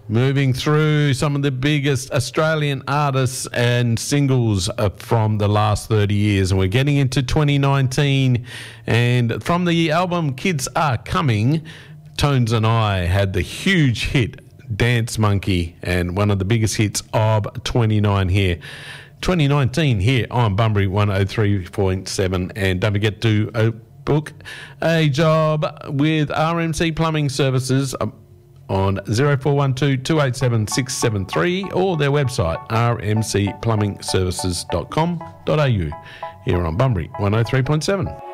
Moving through some of the biggest Australian artists and singles from the last 30 years. And we're getting into 2019. And from the album Kids Are Coming, Tones and I had the huge hit Dance Monkey, and one of the biggest hits of 2019 here on Bunbury 103.7. And don't forget to book a job with RMC Plumbing Services on 0412 287 673 or their website rmcplumbingservices.com.au here on Bunbury 103.7.